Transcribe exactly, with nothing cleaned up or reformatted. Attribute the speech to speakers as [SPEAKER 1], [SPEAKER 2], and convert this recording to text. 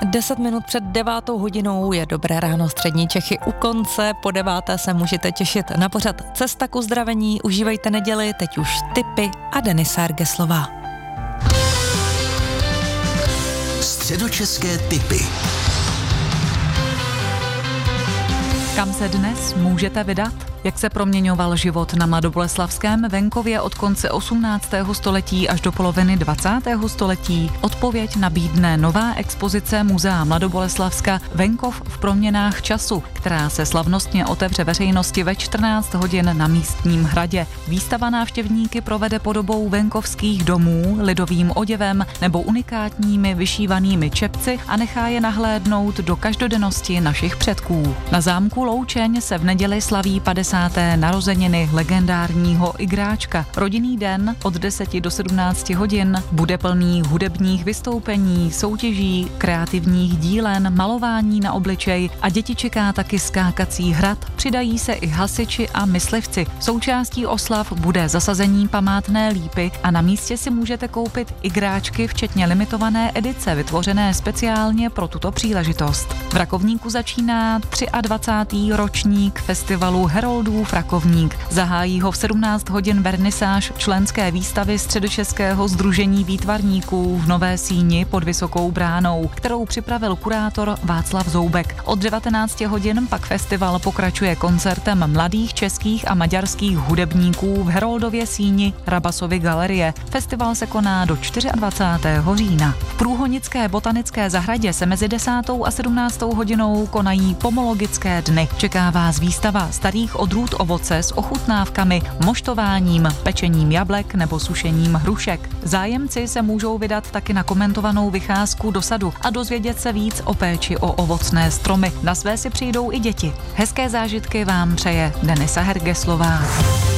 [SPEAKER 1] Deset minut před devátou hodinou je Dobré ráno střední Čechy u konce. Po deváté se můžete těšit na pořad Cesta k uzdravení. Užívejte neděli, teď už tipy a Denisa Ergeslová.
[SPEAKER 2] Středočeské tipy.
[SPEAKER 3] Kam se dnes můžete vydat? Jak se proměňoval život na mladoboleslavském venkově od konce osmnáctého století až do poloviny dvacátého století? Odpověď nabídne nová expozice Muzea Mladoboleslavska Venkov v proměnách času, která se slavnostně otevře veřejnosti ve čtrnáct hodin na místním hradě. Výstava návštěvníky provede podobou venkovských domů, lidovým oděvem nebo unikátními vyšívanými čepci a nechá je nahlédnout do každodennosti našich předků. Na zámku Loučeň se v neděli slaví padesáté narozeniny legendárního igráčka. Rodinný den od deseti do sedmnácti hodin bude plný hudebních vystoupení, soutěží, kreativních dílen, malování na obličej a děti čeká taky skákací hrad. Přidají se i hasiči a myslivci. Součástí oslav bude zasazení památné lípy a na místě si můžete koupit igráčky včetně limitované edice vytvořené speciálně pro tuto příležitost. V Rakovníku začíná dvacátý třetí ročník festivalu Heroldův Rakovník. Zahájí ho v sedmnáct hodin vernisáž členské výstavy Středočeského sdružení výtvarníků v Nové Síni pod Vysokou bránou, kterou připravil kurátor Václav Zoubek. Od devatenácti hodin pak festival pokračuje koncertem mladých českých a maďarských hudebníků v Heroldově síni Rabasovy galerie. Festival se koná do dvacátého čtvrtého října. V Průhonické botanické zahradě se mezi desátou a sedmnáctou hodinou konají pomologické dny. Čeká vás výstava starých odrůd ovoce s ochutnávkami, moštováním, pečením jablek nebo sušením hrušek. Zájemci se můžou vydat taky na komentovanou vycházku do sadu a dozvědět se víc o péči o ovocné stromy. Na své si přijdou i děti. Hezké zážitky vám přeje Denisa Ergeslová.